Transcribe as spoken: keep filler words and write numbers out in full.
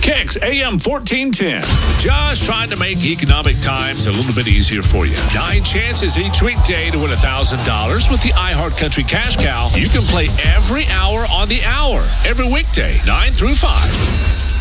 Kicks A M fourteen ten. Just trying to make economic times a little bit easier for you. Nine chances each weekday to win one thousand dollars with the iHeart Country Cash Cow. You can play every hour on the hour, every weekday, nine through five.